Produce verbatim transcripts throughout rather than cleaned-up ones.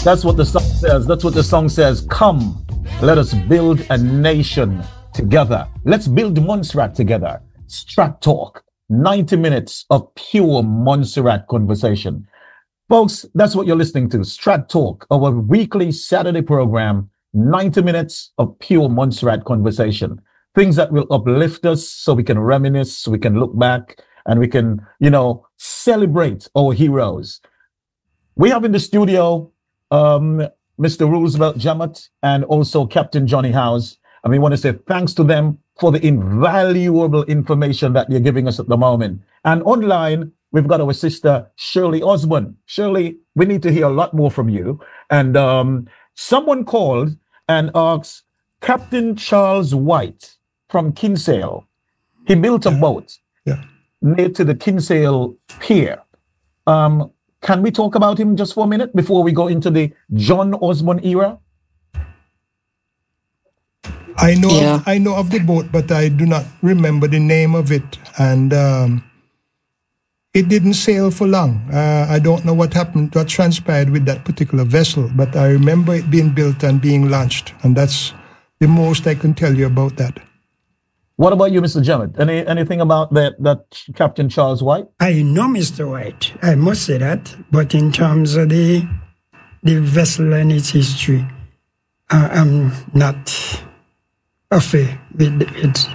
That's what the song says. That's what the song says. Come, let us build a nation together. Let's build Montserrat together. Strat Talk, ninety minutes of pure Montserrat conversation. Folks, that's what you're listening to. Strat Talk, our weekly Saturday program, ninety minutes of pure Montserrat conversation. Things that will uplift us so we can reminisce, so we can look back, and we can, you know, celebrate our heroes. We have in the studio um, Mister Roosevelt Jammett and also Captain Johnny House. And we want to say thanks to them for the invaluable information that they're giving us at the moment. And online, we've got our sister Shirley Osborne. Shirley, we need to hear a lot more from you. And um, someone called and asked Captain Charles White from Kinsale. He built a yeah. boat yeah. near to the Kinsale Pier. Um, can we talk about him just for a minute before we go into the John Osborne era? I know, Yeah. of, I know of the boat, but I do not remember the name of it, and um, it didn't sail for long. Uh, I don't know what happened, what transpired with that particular vessel, but I remember it being built and being launched, and that's the most I can tell you about that. What about you, Mister Jammett? Any anything about that that Captain Charles White? I know Mister White, I must say that, but in terms of the the vessel and its history, uh, I'm not affair with it,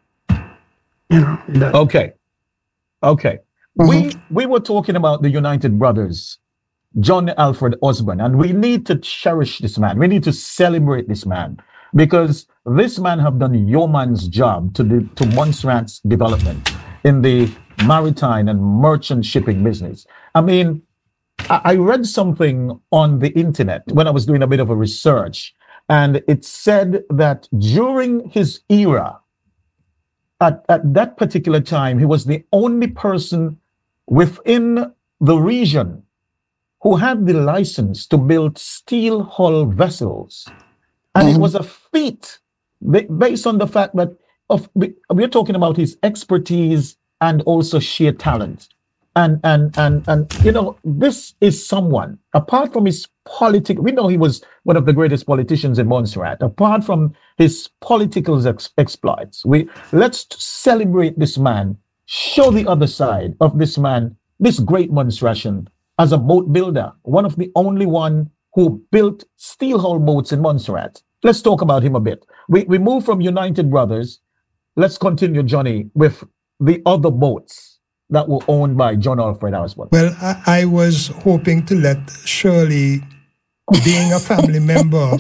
you know. That. Okay, okay. Mm-hmm. We we were talking about the United Brothers, John Alfred Osborne, and we need to cherish this man. We need to celebrate this man because this man have done yeoman's job to the to Montserrat's development in the maritime and merchant shipping business. I mean, I, I read something on the internet when I was doing a bit of a research. And it said that during his era, at, at that particular time, he was the only person within the region who had the license to build steel hull vessels. And Mm-hmm. it was a feat ba- based on the fact that of we- we're talking about his expertise and also sheer talent. And, and, and, and, you know, this is someone, apart from his politic, we know he was one of the greatest politicians in Montserrat, apart from his political ex- exploits, we, let's celebrate this man, show the other side of this man, this great Montserratian, as a boat builder, one of the only one who built steel hull boats in Montserrat. Let's talk about him a bit. We, we move from United Brothers. Let's continue, Johnny, with the other boats that were owned by John Alfred Osborne. Well, I, I was hoping to let Shirley, being a family member,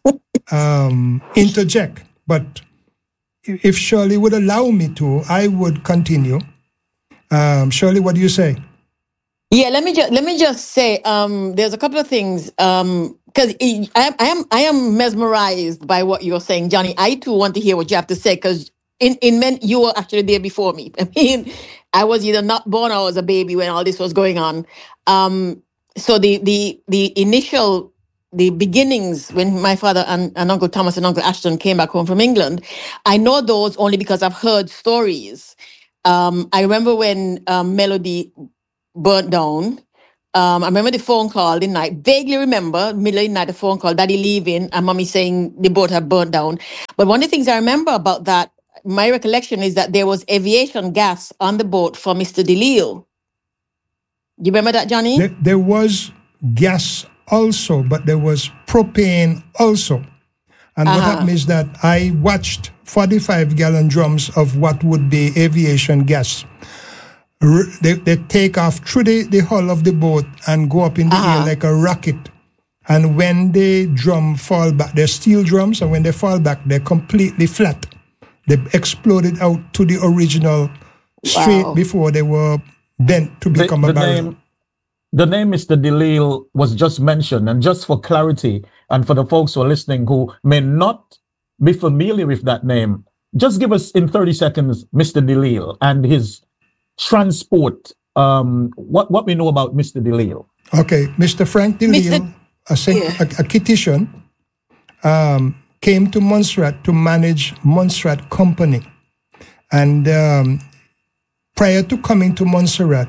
um, interject. But if Shirley would allow me to, I would continue. Um, Shirley, what do you say? Yeah, let me just let me just say, um, there's a couple of things um, because I, I am I am mesmerized by what you're saying, Johnny. I too want to hear what you have to say because in in men you were actually there before me. I mean, I was either not born or I was a baby when all this was going on. Um, so the the the initial the beginnings when my father and, and Uncle Thomas and Uncle Ashton came back home from England, I know those only because I've heard stories. Um, I remember when um, Melody burnt down. Um, I remember the phone call the night, vaguely remember, middle of the night, the phone call, daddy leaving and mommy saying the boat had burnt down. But one of the things I remember about that, my recollection is that there was aviation gas on the boat for Mister DeLille. You remember that, Johnny? There, there was gas also, but there was propane also. And what Uh-huh. happened is that I watched forty-five gallon drums of what would be aviation gas. R- They, they take off through the, the hull of the boat and go up in the Uh-huh. air like a rocket. And when the drum fall back, they're steel drums, and when they fall back, they're completely flat. They exploded out to the original straight Wow. before they were bent to The, become the a barrel. name, the name Mister DeLille was just mentioned, and just for clarity, and for the folks who are listening who may not be familiar with that name, just give us in thirty seconds Mister DeLille and his transport. Um, what what we know about Mister DeLille. Okay, Mister Frank DeLille, Mister a, Saint- Yeah. a, a Kititian, um, came to Montserrat to manage Montserrat Company. And um, prior to coming to Montserrat,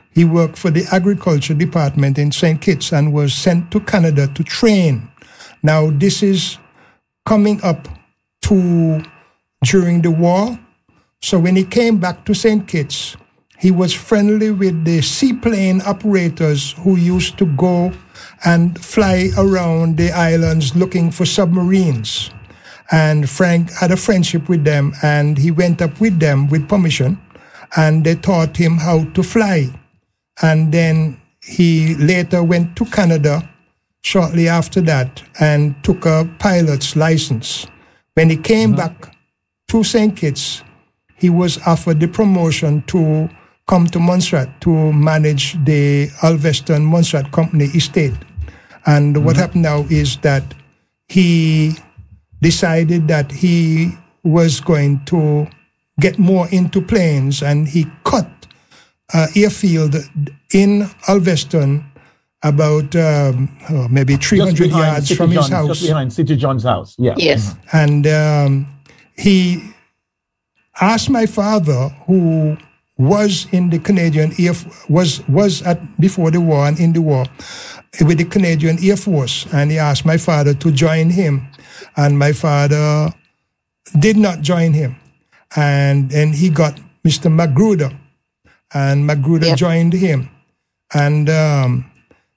he worked for the agriculture department in Saint Kitts and was sent to Canada to train. Now, this is coming up to during the war. So when he came back to Saint Kitts, he was friendly with the seaplane operators who used to go and fly around the islands looking for submarines. And Frank had a friendship with them, and he went up with them with permission, and they taught him how to fly. And then he later went to Canada shortly after that and took a pilot's license. When he came mm-hmm. back to Saint Kitts, he was offered the promotion to come to Montserrat to manage the Alveston Montserrat Company estate. And mm-hmm. what happened now is that he decided that he was going to get more into planes, and he cut uh, airfield in Alveston about um, oh, maybe three hundred yards from John, his house. Just behind City John's house, yeah. Yes. Mm-hmm. And um, he asked my father, who was in the Canadian Air was was at before the war and in the war with the Canadian Air Force, and he asked my father to join him, and my father did not join him, and and he got Mister Magruder, and Magruder yep. joined him, and um,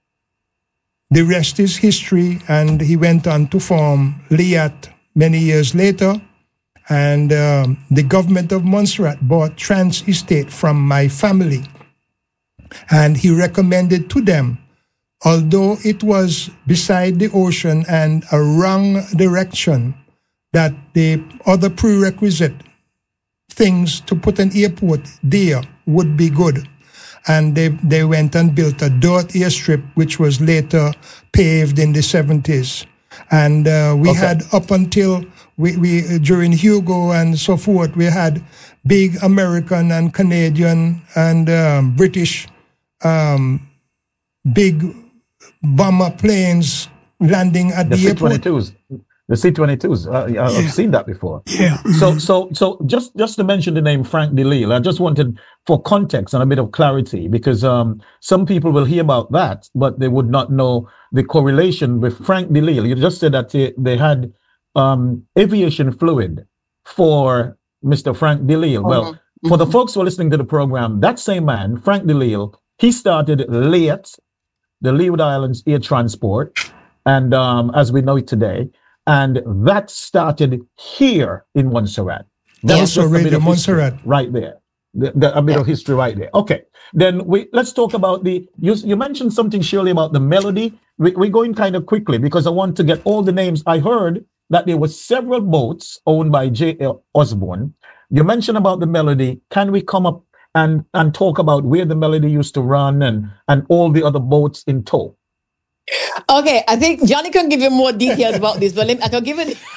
the rest is history. And he went on to form Liat many years later. And um, the government of Montserrat bought Trans Estate from my family. And he recommended to them, although it was beside the ocean and a wrong direction, that the other prerequisite things to put an airport there would be good. And they, they went and built a dirt airstrip, which was later paved in the seventies. And uh, we okay. had up until we, we during Hugo and so forth, we had big American and Canadian and um, British um, big bomber planes landing at the, the airport. C twenty-twos. The C twenty-twos. Uh, I've yeah. seen that before. Yeah. So, so, so just, just to mention the name Frank DeLille, I just wanted for context and a bit of clarity, because um, some people will hear about that, but they would not know the correlation with Frank DeLille. You just said that they, they had um, aviation fluid for Mister Frank DeLille. Mm-hmm. Well, mm-hmm. for the folks who are listening to the program, that same man, Frank DeLille, he started Liat, the Leeward Islands Air Transport, and um, as we know it today. And that started here in Montserrat. That was just Radio Montserrat. Right there. The, the, a bit yeah. of history right there. Okay. Then we let's talk about the, you, you mentioned something, Shirley, about the melody. We, we're going kind of quickly because I want to get all the names. I heard that there were several boats owned by J L Osborne. You mentioned about the melody. Can we come up and, and talk about where the melody used to run and, and all the other boats in tow? Okay, I think Johnny can give you more details about this, but let me, I can give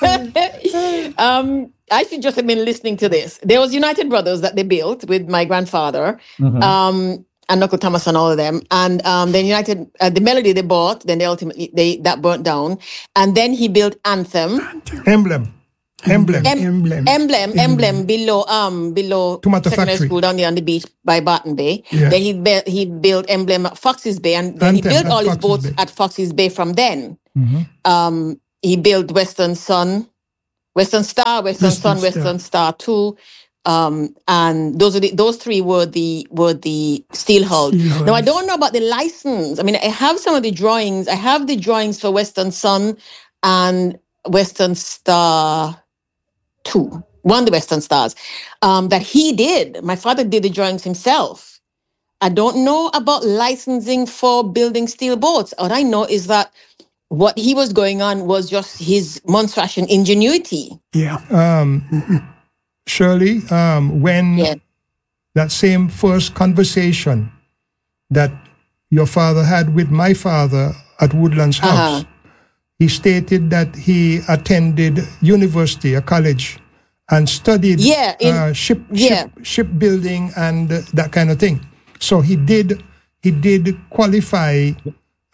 it. um, I should just have been listening to this. There was United Brothers that they built with my grandfather, mm-hmm. um, and Uncle Thomas and all of them. And um, then United, uh, the melody they bought, then they ultimately they that burnt down, and then he built Anthem, Emblem. Emblem. Em- emblem. Emblem. Emblem below um below Tomato secondary Factory. School down there on the beach by Barton Bay. Yeah. Then he built he built Emblem at Fox's Bay, and then Anthem he built at all his Fox's boats Bay. at Fox's Bay from then. Mm-hmm. Um he built Western Sun, Western Star, Western, Western Sun, Star. Western Star two. Um and those are the those three were the were the steel hull. Now I don't know about the license. I mean, I have some of the drawings. I have the drawings for Western Sun and Western Star two, one of the Western Stars, um, that he did. My father did the drawings himself. I don't know about licensing for building steel boats. All I know is that what he was going on was just his Montserratian ingenuity. Yeah. Um, Shirley, um, when Yeah. that same first conversation that your father had with my father at Woodlands House, Uh-huh. he stated that he attended university, a college, and studied Yeah, in- uh, ship, yeah. ship shipbuilding and uh, that kind of thing. So he did he did qualify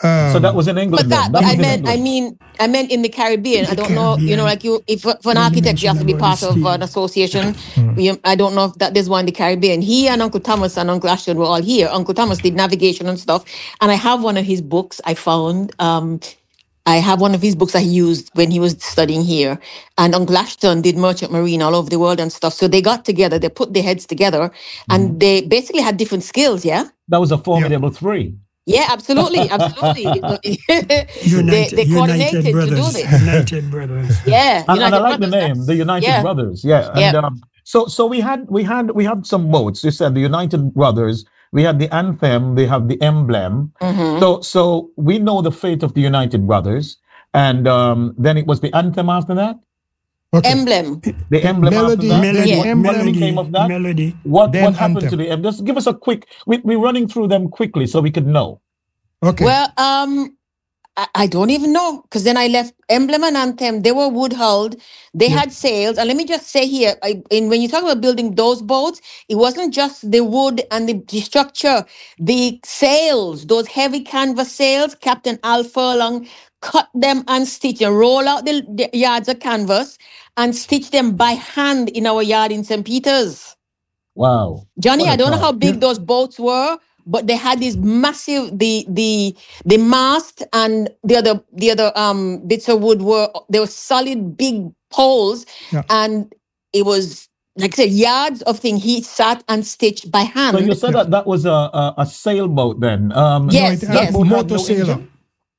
Um, So that was in England. But that, then. but That I was in mean, I England. mean, I meant in the Caribbean. I The don't know, you know, Caribbean. like you, if for an When you architect, you have to be mentioned about part of the an association. We- I don't know if that there's one in the Caribbean. He and Uncle Thomas and Uncle Ashton were all here. Uncle Thomas did navigation and stuff, and I have one of his books. I found. Um, I have one of his books I used when he was studying here. And Uncle Ashton did merchant marine all over the world and stuff. So they got together, they put their heads together, and they basically had different skills, yeah? That was a formidable three. Yeah, absolutely, absolutely. they, United, they coordinated United to do Brothers. this. United Brothers. Yeah, And, and I United like the Brothers, name, that's- the United yeah. Brothers. Yeah. And Yeah. um, so so we had we had we had some boats. You said the United Brothers. We had the anthem. They have the emblem. Mhm. So so we know the fate of the United Brothers, and um, then it was the anthem after that. okay. Emblem. The emblem Melody, after that. Melody, Yeah. What, what Melody, became of that? Melody. What Then what happened anthem. to the emblem? Just give us a quick. We, we're running through them quickly so we could know. Okay. Well, um, I, I don't even know, because then I left emblem and anthem. They were wood hulled. They Yeah. had sails. And let me just say here, I, in, when you talk about building those boats, it wasn't just the wood and the, the structure, the sails, those heavy canvas sails. Captain Al Furlong cut them and stitch and roll out the, the yards of canvas and stitch them by hand in our yard in Saint Peter's. Wow. Johnny, What a I don't know crowd. how big Yeah. those boats were, but they had these massive the the the mast and the other the other um bits of wood were they were solid big poles, Yeah. and it was like I said yards of thing he sat and stitched by hand. So you said that that was a a, a sailboat then. Um, Yes, no, it yes. had Boat had motor no sailor. engine?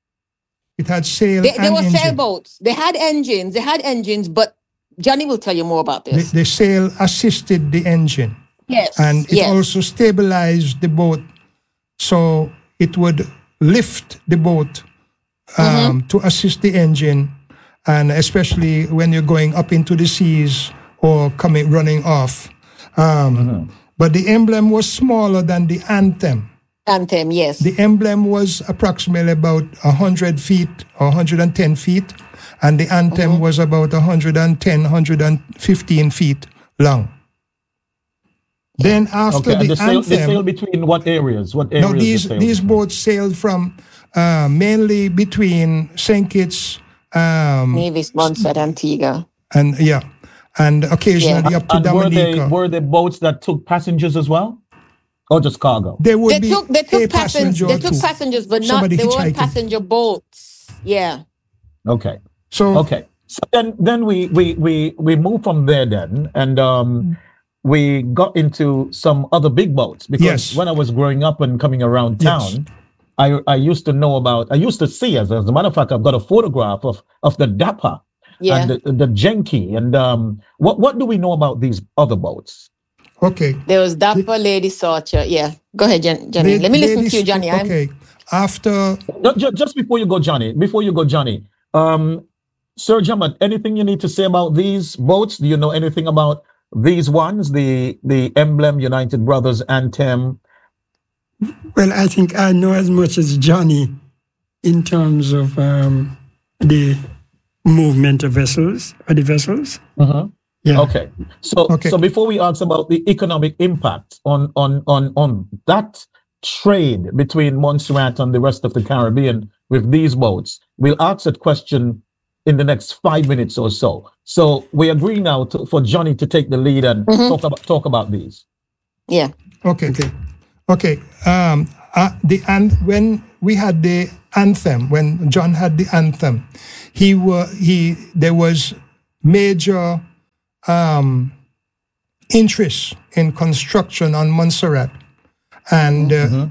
It had sail they, and they were engine. sailboats. They had engines. They had engines, but Johnny will tell you more about The, this. the sail assisted the engine, yes, and it yes. also stabilized the boat, so it would lift the boat um, Mm-hmm. to assist the engine, and especially when you're going up into the seas or coming running off. Um, Mm-hmm. But the emblem was smaller than the anthem. anthem. Yes, The emblem was approximately about one hundred feet or one hundred ten feet, and the anthem Mm-hmm. was about one hundred ten, one hundred fifteen feet long. Then after Okay, and the they sail, they anthem, sail between what areas? What areas? no, they these sail these between? boats sailed from uh, mainly between Saint Kitts um, Nevis, Montserrat, Antigua. and yeah, and occasionally up to And were they Dominica. were they boats that took passengers as well, or just cargo? There would They be took they a took passenger passengers. They or took two. passengers, but not Somebody they weren't hitchhiking. passenger boats. Yeah. Okay, So okay. So then then we we we we move from there then, and um, we got into some other big boats because Yes. when I was growing up and coming around Yes. town. I, I used to know about, I used to see, as, as a matter of fact, I've got a photograph of, of the Dapper Yeah. and the, the Genki. And um, what, what do we know about these other boats? okay. There was Dapper Lady Sorcher. Yeah. Go ahead, Jen, Johnny. La- Let me listen to ladies- you, Johnny. I'm, Okay. After Ju- ju- Just before you go, Johnny, before you go, Johnny, um, Sir Jamat, anything you need to say about these boats? Do you know anything about these ones, the the Emblem, United Brothers, Anthem? Well, I think I know as much as Johnny in terms of um, the movement of vessels, or the vessels. Mhm. Yeah. Okay. So Okay. so before we ask about the economic impact on on on on that trade between Montserrat and the rest of the Caribbean with these boats, we'll ask that question in the next five minutes or so. So we agree now to, for Johnny to take the lead and talk about talk about these. yeah. okay, Okay. okay. Um, uh, the and when we had the anthem, when John had the anthem, he were he there was major um, interest in construction on Montserrat, and uh,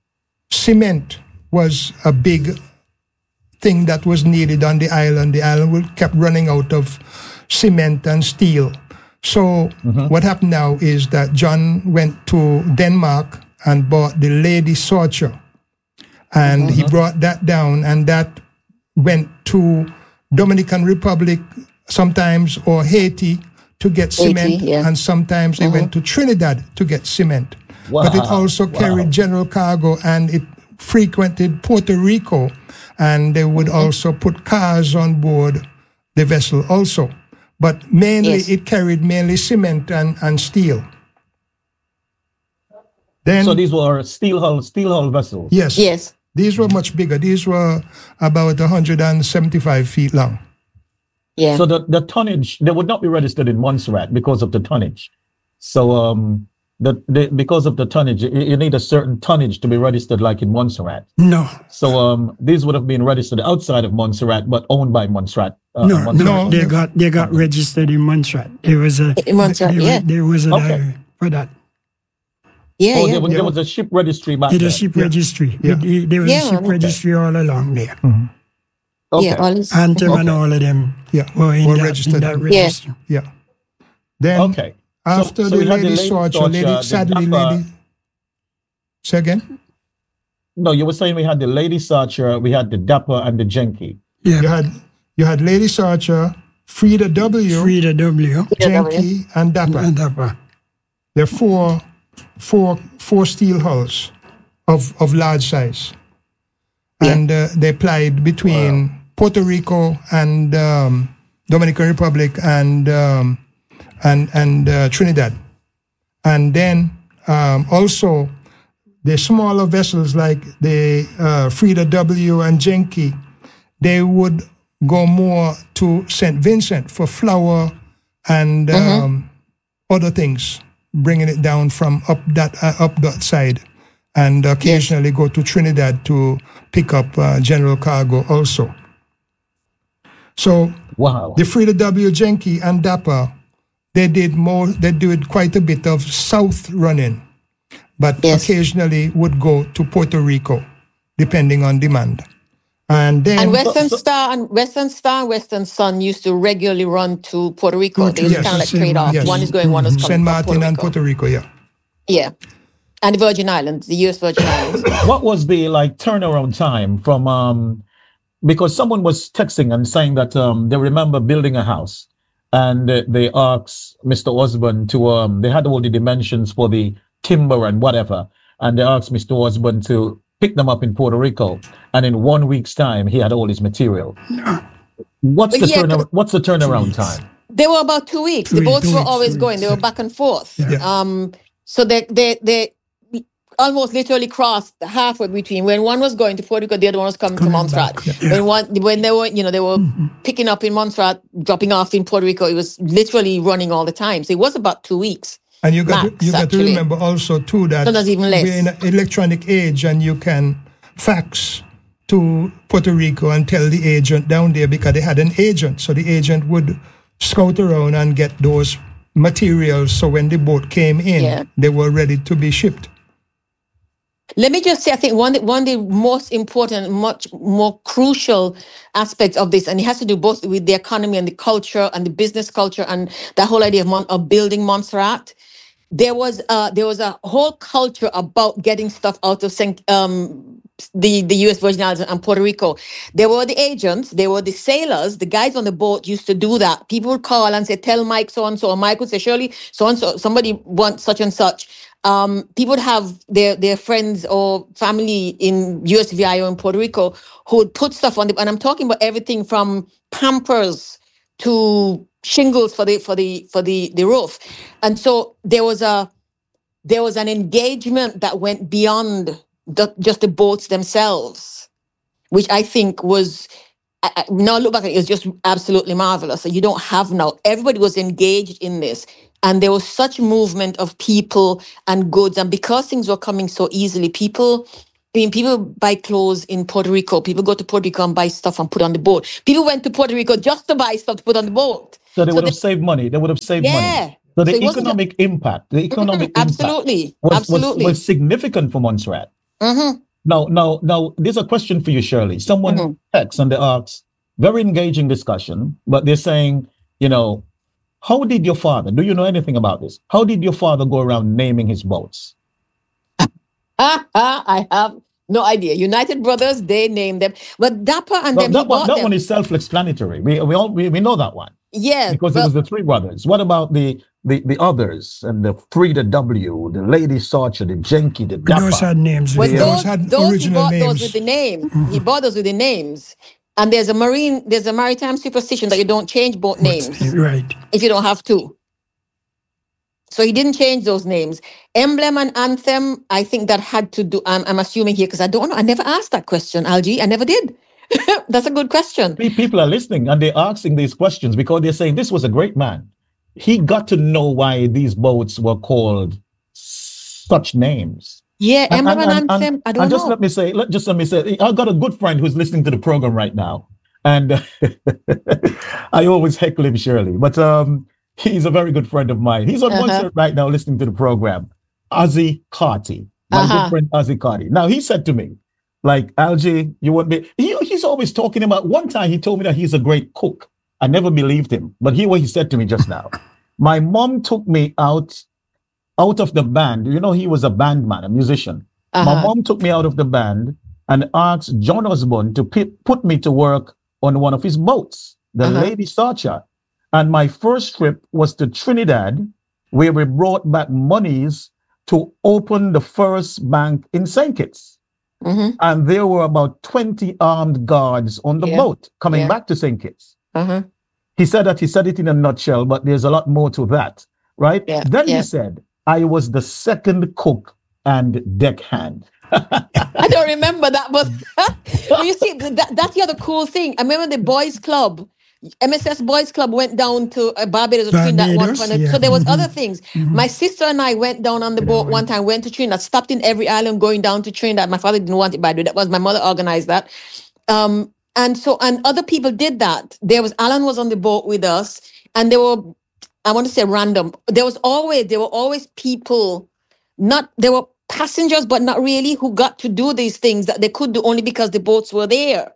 cement was a big thing that was needed on the island. The island will kept running out of cement and steel. So what happened now is that John went to Denmark and bought the Lady Sorcher, and he brought that down, and that went to Dominican Republic sometimes or Haiti to get Haiti, cement, yeah. and sometimes it went to Trinidad to get cement. But it Wow, also wow. carried general cargo, and it frequented Puerto Rico, and they would also put cars on board the vessel also. But mainly Yes. it carried mainly cement and, and steel. Then So these were steel hull steel hull vessels. yes, Yes. These were much bigger. These were about one hundred seventy-five feet long. Yeah. So the, the tonnage, they would not be registered in Montserrat because of the tonnage. So um, the, the because of the tonnage, you, you need a certain tonnage to be registered like in Montserrat. No. So um, these would have been registered outside of Montserrat, but owned by Montserrat. Uh, no, Montserrat. no, they got they got registered in Montserrat. There was a In Montserrat, there, yeah. there was a Okay. diary for that. Yeah, Oh, yeah. there was, there was a ship registry back It then. a ship Yeah. registry. Yeah. It- it- there was Yeah, a ship okay. registry all along there. Okay. Yeah, all this- Anthem and Okay. all of them Yeah, were in were that, registered. in that Yeah. registry. Yeah. Then Okay. So- after so the we had the Lady Lady Sorcher, Sorcher, lady, the sadly, Dapper- lady. Say again. No, you were saying we had the Lady Sorcher, we had the Dapper, and the Jenky. Yeah. You had you had Lady Sorcher, Frida W, Frida W. Jenky, and Dapper. And Dapper. There are four, four, four steel hulls of, of large size. And uh, they plied between Puerto Rico and um, Dominican Republic and um, and and uh, Trinidad. And then um, also the smaller vessels like the uh, Frida W and Jenky, they would go more to Saint Vincent for flour and um, other things, bringing it down from up that uh, up that side, and occasionally go to Trinidad to pick up uh, general cargo also. So Wow. the Frida W, Jenky, and Dapper, they did more. They did quite a bit of south running, but Yes. occasionally would go to Puerto Rico, depending on demand. And then And Western Star and Western Star and Western Sun used to regularly run to Puerto Rico. Go to- They used to yes, kind of like Saint trade off. Yes. One is going, one is coming Saint from Martin Puerto and Rico. Puerto Rico, yeah. Yeah. And the Virgin Islands, the U S Virgin Islands. What was the like turnaround time from um because someone was texting and saying that um they remember building a house and uh, they asked Mister Osborne to um they had all the dimensions for the timber and whatever, and they asked Mister Osborne to pick them up in Puerto Rico, and in one week's time he had all his material. What's the Yeah, turn but- what's the turnaround weeks. time? They were about two weeks. Two The weeks, boats two were weeks, always two going. weeks, They were yeah. back and forth. Yeah. Um, so they they they almost literally crossed halfway between when one was going to Puerto Rico, the other one was coming to Coming Montserrat. back, yeah. When one when they were you know they were picking up in Montserrat, dropping off in Puerto Rico, it was literally running all the time. So it was about two weeks. And you got Max, to, you got to actually. remember also too that Sometimes even less. we're in an electronic age, and you can fax to Puerto Rico and tell the agent down there, because they had an agent, so the agent would scout around and get those materials. So when the boat came in, Yeah. they were ready to be shipped. Let me just say, I think one one of the most important, much more crucial aspects of this, and it has to do both with the economy and the culture and the business culture and the whole idea of, Mon- of building Montserrat. There was uh there was a whole culture about getting stuff out of Saint, um the the U S Virgin Islands and Puerto Rico. There were the agents, there were the sailors, the guys on the boat used to do that. People would call and say, "Tell Mike so and so," or Mike would say, "Shirley, so and so, somebody wants such and such." Um, people would have their their friends or family in U S V I or in Puerto Rico who would put stuff on the, and I'm talking about everything from Pampers to shingles for the for the for the the roof. And so there was a there was an engagement that went beyond the, just the boats themselves, which I think was, I, I, now look back at it, it was just absolutely marvelous. So you don't have now, everybody was engaged in this, and there was such movement of people and goods, and because things were coming so easily, people I mean, people buy clothes in Puerto Rico. People go to Puerto Rico and buy stuff and put on the boat. People went to Puerto Rico just to buy stuff to put on the boat. So they So would they- have saved money. They would have saved Yeah. money. So the So it wasn't a- economic impact, the economic impact Absolutely. was, Absolutely. was, was significant for Montserrat. hmm Now, now, now, there's a question for you, Shirley. Someone Mhm. texts and they ask, very engaging discussion, but they're saying, you know, how did your father, do you know anything about this? How did your father go around naming his boats? Ah, ah, I have no idea. United Brothers, they named them. But Dapper and No, them, that he one, bought that them. one is self-explanatory. We, we all, we, we know that one Yeah. because but- it was the three brothers. What about the, the, the others and the Frida W, the Lady Sorcher, the Jenky, the Dapper? Those had names. Well, with Yeah. them. those, Those had those he original bought names. those with the name. He bought those with the names. And there's a marine, there's a maritime superstition that you don't change boat names Right. if you don't have to. So he didn't change those names. Emblem and Anthem, I think that had to do, I'm, I'm assuming here, because I don't know. I never asked that question, Algie. I never did. That's a good question. People are listening and they're asking these questions because they're saying this was a great man. He got to know why these boats were called such names. Yeah, and, Emblem and, and, and Anthem, I don't and know. just let me say, let, just let me say, I've got a good friend who's listening to the program right now. And uh, I always heckle him, Shirley. But um, he's a very good friend of mine. He's on uh-huh. one side right now listening to the program. Ozzy Carty, my uh-huh. good friend Ozzy Carty. Now, he said to me, like, Algie, you won't be... He, he's always talking about... One time he told me that he's a great cook. I never believed him. But hear what he said to me just now. My mom took me out, out of the band. You know, he was a band man, a musician. Uh-huh. My mom took me out of the band and asked John Osborne to p- put me to work on one of his boats, the uh-huh. Lady Sarcha. And my first trip was to Trinidad, where we brought back monies to open the first bank in Saint Kitts. Mm-hmm. And there were about twenty armed guards on the yeah. boat coming yeah. back to Saint Kitts. Uh-huh. He said that he said it in a nutshell, but there's a lot more to that, right? Yeah. Then yeah. he said, I was the second cook and deckhand. I don't remember that, but well, you see, that, that's the other cool thing. I remember the boys club, M S S Boys Club went down to uh, Barbados, Barbados that one point. Yeah. So there was mm-hmm. other things. Mm-hmm. My sister and I went down on the boat one time, went to Trinidad, stopped in every island going down to Trinidad. My father didn't want it, by the way. That was my mother organized that. Um, and so, and other people did that. There was, Alan was on the boat with us, and there were, I want to say random. There was always, there were always people, not, there were passengers, but not really, who got to do these things that they could do only because the boats were there.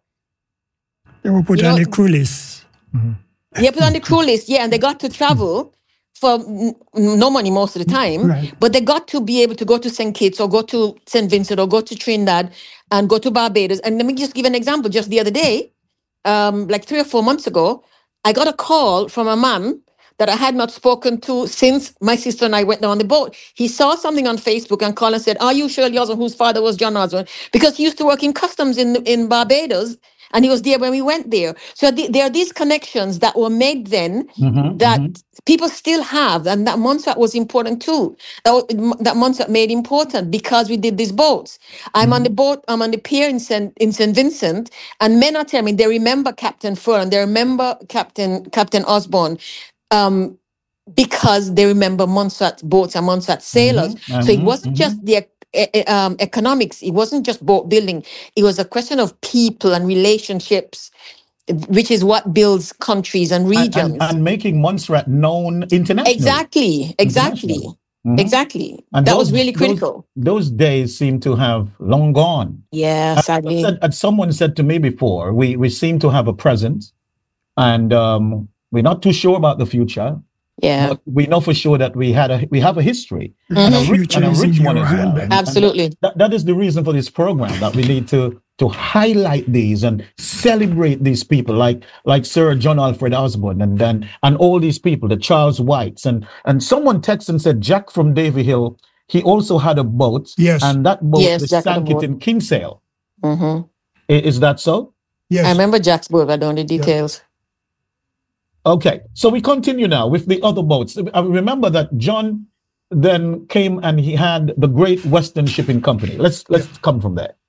They were put you on know? the crew list. Mm-hmm. Yeah, put on the crew list, yeah, and they got to travel for n- no money most of the time, right. but they got to be able to go to Saint Kitts or go to Saint Vincent or go to Trinidad and go to Barbados. And let me just give an example. Just the other day, um, like three or four months ago, I got a call from a man that I had not spoken to since my sister and I went down on the boat. He saw something on Facebook and called and said, are you Shirley Osborne, whose father was John Osborne? Because he used to work in customs in, in Barbados, and he was there when we went there. So the, there are these connections that were made then mm-hmm, that mm-hmm. people still have, and that Montserrat was important too. That, that Montserrat made important because we did these boats. I'm mm-hmm. on the boat, I'm on the pier in Saint in Saint Vincent, and men are telling me they remember Captain Fern, they remember Captain Captain Osborne. Um, because they remember Montserrat boats and Montserrat sailors. Mm-hmm, so it wasn't mm-hmm. just the uh, um, economics, it wasn't just boat building, it was a question of people and relationships, which is what builds countries and regions. And, and, and making Montserrat known internationally. Exactly, exactly, mm-hmm. exactly. And that those, was really critical. Those, those days seem to have long gone. Yeah, sadly. Said, as someone said to me before, we, we seem to have a present, and um, we're not too sure about the future. Yeah, but we know for sure that we had a we have a history mm-hmm. and, a rich, and a rich one as well. And, Absolutely, and that, that is the reason for this program, that we need to to highlight these and celebrate these people, like like Sir John Alfred Osborne, and then and all these people, the Charles Whites, and and someone texted and said Jack from Davy Hill, he also had a boat. Yes, and that boat yes, they sank it in Kinsale. Mm-hmm. Is that so? Yes, I remember Jack's boat. I don't know the details. Yeah. Okay, so we continue now with the other boats. I remember that John then came and he had the Great Western Shipping Company. Let's let's yeah. come from there.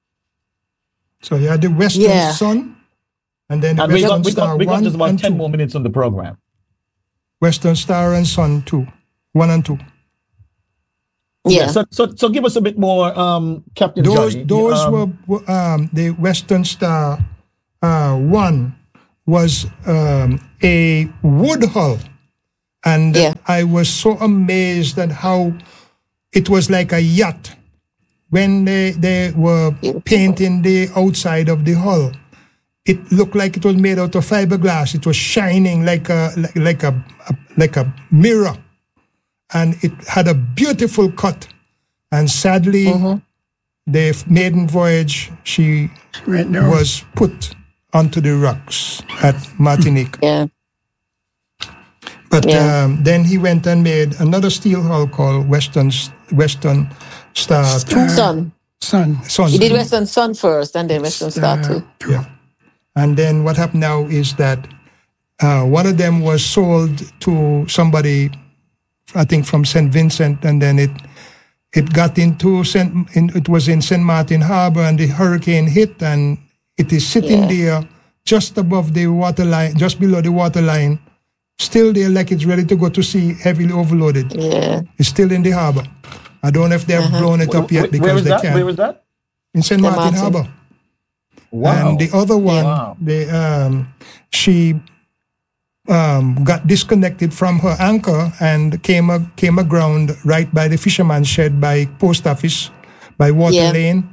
So you had the Western yeah. Sun, and then the and Western we got, we Star got, we got one just about and ten two. more minutes on the program. Western Star and Sun two, one and two. Yeah. yeah so, so so give us a bit more, um, Captain Those Johnny. those um, were um, the Western Star uh, one. Was um, a wood hull, and yeah. I was so amazed at how it was like a yacht when they, they were painting the outside of the hull. It looked like it was made out of fiberglass. It was shining like a like, like a, a like a mirror, and it had a beautiful cut. And sadly, mm-hmm. the maiden voyage, she right was put onto the rocks at Martinique. Yeah. But yeah. Um, then he went and made another steel hull called Western Western Star. Star. Sun. Sun. Sun. He did Western Sun first, and then Western Star, Star too. Yeah. And then what happened now is that uh, one of them was sold to somebody I think from Saint Vincent, and then it it got into Saint. In, it was in Saint Martin Harbor, and the hurricane hit, and it is sitting yeah. there just above the water line, just below the water line, still there like it's ready to go to sea, heavily overloaded. Yeah, it's still in the harbor. I don't know if they've uh-huh. blown it up yet because Where is they that? can't. Where is that? In Saint Martin, Martin Harbor. Wow. And the other one, wow. they, um, she um, got disconnected from her anchor and came a, came aground right by the fisherman's shed by post office, by Water yeah. Lane.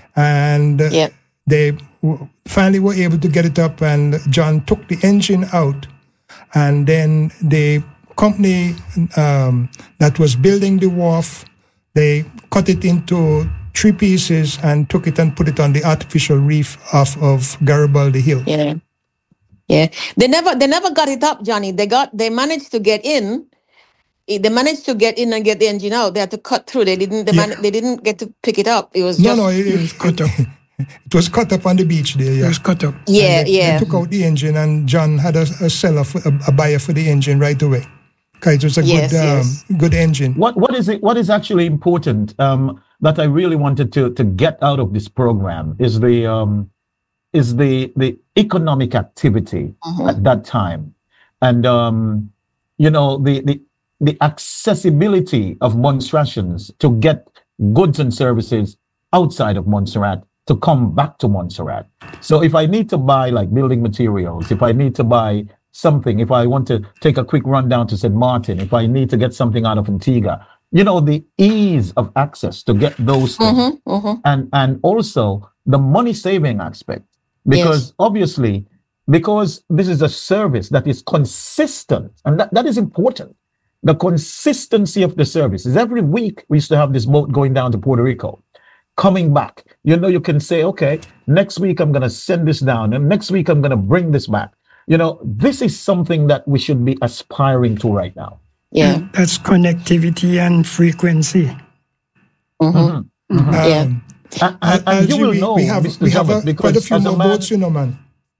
And uh, yeah. they w- finally were able to get it up, and John took the engine out. And then the company um, that was building the wharf, they cut it into three pieces and took it and put it on the artificial reef off of Garibaldi Hill. Yeah, yeah. They never, they never got it up, Johnny. They got, they managed to get in. They managed to get in and get the engine out. They had to cut through. They didn't. They, yeah. man, they didn't get to pick it up. It was no, just, no. It, it was cut up. It was cut up on the beach there. Yeah. It was cut up. Yeah, they, yeah. They took out the engine, and John had a, a seller, for, a, a buyer for the engine right away. Because it was a yes, good, um, yes. good engine. What what is it? What is actually important um, that I really wanted to to get out of this program is the um, is the the economic activity uh-huh. at that time, and um, you know the the the accessibility of Montserratians to get goods and services outside of Montserrat to come back to Montserrat. So if I need to buy like building materials, if I need to buy something, if I want to take a quick run down to Saint Martin, if I need to get something out of Antigua, you know, the ease of access to get those things. Mm-hmm, mm-hmm. And, and also the money saving aspect, because yes. obviously, because this is a service that is consistent, and that, that is important. The consistency of the service is every week we used to have this boat going down to Puerto Rico, coming back. You know, you can say, okay, next week I'm going to send this down, and next week I'm going to bring this back. You know, this is something that we should be aspiring to right now. Yeah. That's connectivity and frequency. Mm-hmm. Mm-hmm. Um, yeah. And, and, and you will we, know, we have, Mister we have Jamat, a, quite a few more man, boats, you know, man.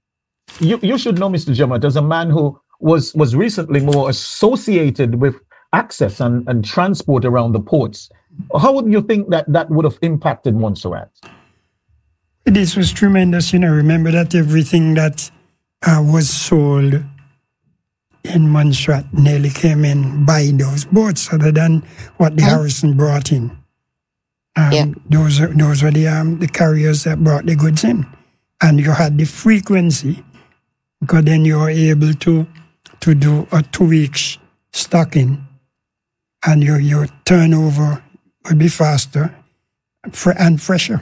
You, you should know, Mister Jamat, as a man who was, was recently more associated with access and, and transport around the ports. How would you think that that would have impacted Montserrat? This was tremendous. You know, remember that everything that uh, was sold in Montserrat nearly came in by those boats, other than what the oh. Harrison brought in. Um, yeah. Those are, those were the um, the carriers that brought the goods in, and you had the frequency, because then you were able to to do a two weeks stocking, and your your turnover would be faster and fresher.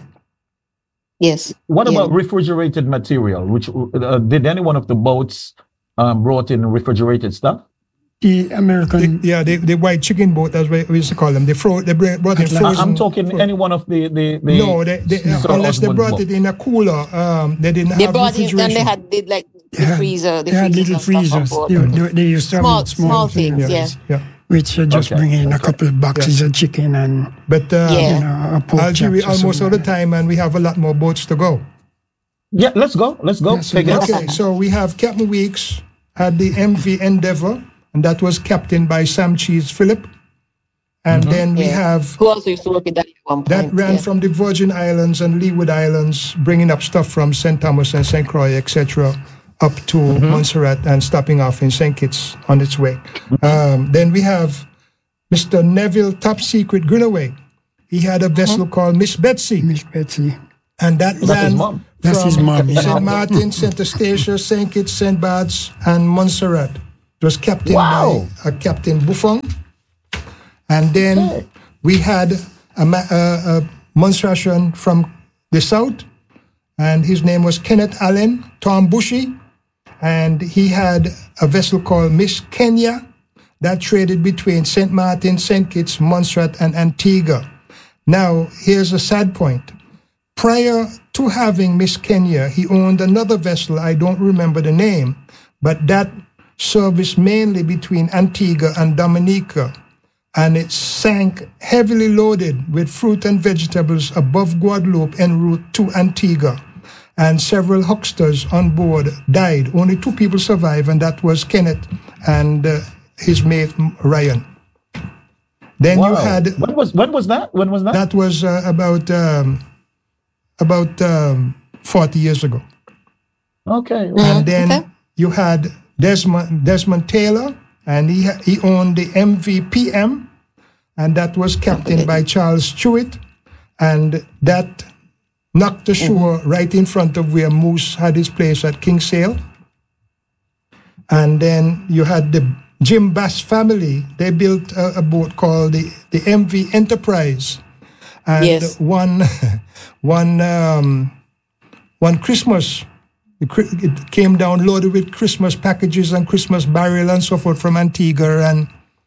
Yes. What yeah. about refrigerated material? Which uh, did any one of the boats um, brought in refrigerated stuff? The American, the, yeah, the, the white chicken boat, as we used to call them. They, fro- they brought in frozen. I'm talking fro- any one of the the, the no, they, they, uh, unless they brought boat. it in a cooler. Um, they didn't they have brought it, and they had did like the yeah. freezer. The they had little freezers. They, they, they used to have small, small, small things. Yeah. yeah. Which uh, just okay. bring in okay. a couple of boxes yeah. of chicken and but uh, yeah. you know, a pork Algeria chops or almost all the time, and we have a lot more boats to go. Yeah, let's go. Let's go. Yes, Take it. Okay, so we have Captain Weeks had the M V Endeavour, and that was captained by Sam Cheese Phillip. And mm-hmm. then we yeah. have who also used to work at that at one point. That ran yeah. from the Virgin Islands and Leeward Islands, bringing up stuff from Saint Thomas and Saint Croix, et cetera, up to mm-hmm. Montserrat and stopping off in Saint Kitts on its way. Mm-hmm. Um, then we have Mister Neville Top Secret Greenaway. He had a vessel mm-hmm. called Miss Betsy. Miss Betsy. And that That's ran his mom. That's his mom, yeah. Saint Martin, Saint Eustatia, Saint Kitts, Saint Barts, and Montserrat. It was captained Wow. by uh, Captain Buffon. And then Okay. we had a, ma- uh, a Montserratian from the south, and his name was Kenneth Allen, Tom Bushy, and he had a vessel called Miss Kenya that traded between Saint Martin, Saint Kitts, Montserrat, and Antigua. Now, here's a sad point. Prior to having Miss Kenya, he owned another vessel, I don't remember the name, but that serviced mainly between Antigua and Dominica, and it sank heavily loaded with fruit and vegetables above Guadeloupe en route to Antigua. And several hucksters on board died. Only two people survived, and that was Kenneth and uh, his mate Ryan. Then Wow. you had When was when was that? When was that? that was uh, about um, about um, forty years ago. Okay. And then okay. you had Desmond Desmond Taylor, and he ha- he owned the M V P M, and that was captained by Charles Stewart, and that knocked the shore right in front of where Moose had his place at Kingsale. And then you had the Jim Bass family. They built a, a boat called the, the M V Enterprise. And Yes. one, one, um, one Christmas, the Chri- it came down loaded with Christmas packages and Christmas barrel and so forth from Antigua. And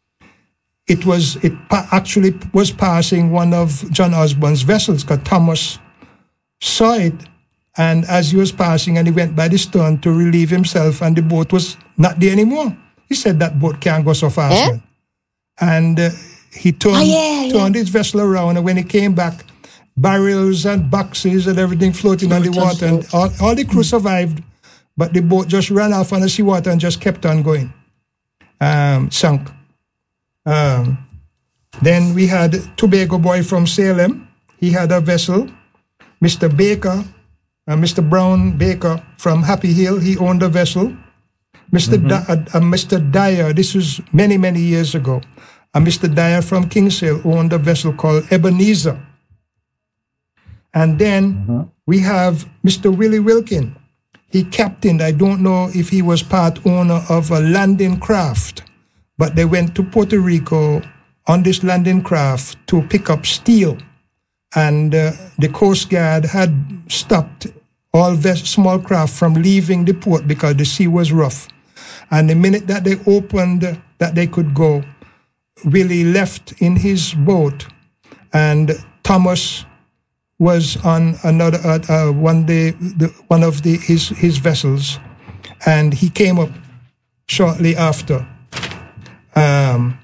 it was, it pa- actually was passing one of John Osborne's vessels, because Thomas saw it. And as he was passing, and he went by the stern to relieve himself, and the boat was not there anymore. He said that boat can't go so fast. Eh? man. And uh, he turned, Oh, yeah, turned his vessel around, and when he came back, barrels and boxes and everything floating on the water, and all, all the crew survived, but the boat just ran off on the seawater and just kept on going. Um, sunk. Um, then we had Tobago boy from Salem. He had a vessel. Mister Baker, uh, Mister Brown Baker from Happy Hill, he owned a vessel. Mister Mm-hmm. Da- uh, uh, Mister Dyer, this was many, many years ago. Uh, Mister Dyer from Kingsale owned a vessel called Ebenezer. And then Mm-hmm. we have Mister Willie Wilkin. He captained, I don't know if he was part owner of a landing craft, but they went to Puerto Rico on this landing craft to pick up steel. And uh, the Coast Guard had stopped all ves- small craft from leaving the port because the sea was rough. And the minute that they opened uh, that they could go, Willie left in his boat, and Thomas was on another uh, uh, one day the, one of the his his vessels, and he came up shortly after. Um,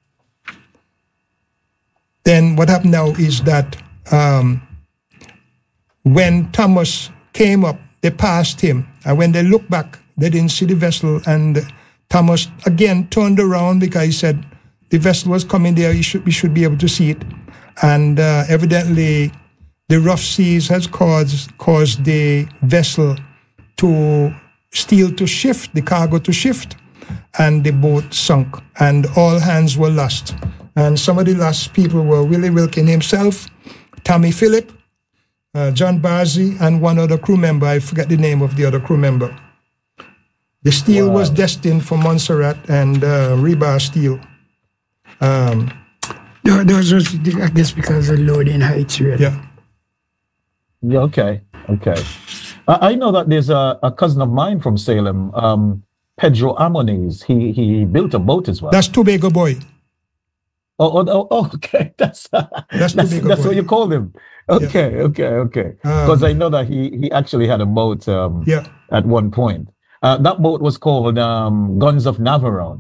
then what happened now is that um, when Thomas came up, they passed him, and when they looked back, they didn't see the vessel, and Thomas again turned around because he said the vessel was coming there. You should we should be able to see it, and uh, evidently the rough seas has caused caused the vessel to steel to shift, the cargo to shift, and the boat sunk, and all hands were lost. And some of the last people were Willie Wilkin himself, Tommy Phillip, uh, John Barzy, and one other crew member. I forget the name of the other crew member. The steel Wow. was destined for Montserrat and uh, rebar steel. Um, Tho- Those was, I guess, because of loading heights, really. yeah. Yeah, okay, okay. I, I know that there's a, a cousin of mine from Salem, um, Pedro Amones. He he built a boat as well. That's Tobago boy. oh, oh, oh, oh, okay. That's that's, that's, Tobago boy. what you called him. Okay, okay, okay. Because I know that he he actually had a boat um, Yeah. at one point. Uh, that boat was called um, Guns of Navarone.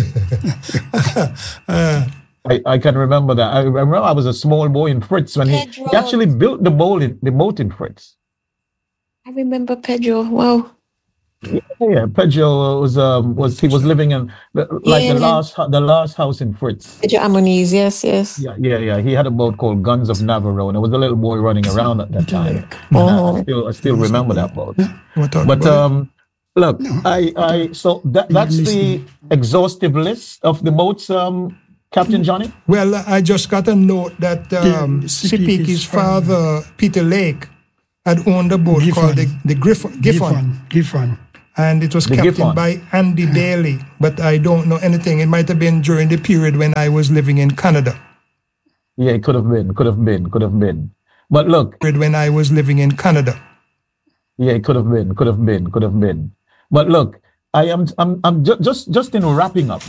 Uh, I, I can remember that. I remember I was a small boy in Fritz when he, Pedro. he actually built the boat in, the boat in Fritz. I remember Pedro. Wow. Yeah, Pedro was um was he was living in the, like Yeah. the last hu- the last house in Fritz. Pedro Amonis, yes, yes. Yeah, yeah, yeah. He had a boat called Guns of Navarone. There was a little boy running around at that time. Oh. I still I still remember that boat. we'll talk But about it. um, look, I I so that that's the exhaustive list of the boats, um, Captain Johnny. Well, I just got a note that um, Yeah, Sipiki's Sipiki's father, Peter Lake, had owned a boat Giffon. called the, the Griffon, Giffon, Giffon. Giffon. and it was The captained Giffon. by Andy Daly, but I don't know anything. It might have been during the period when I was living in Canada, Yeah, it could have been, could have been, could have been. But look, period when I was living in Canada. yeah, it could have been, could have been, could have been. But look, I am I'm I'm ju- just just in wrapping up.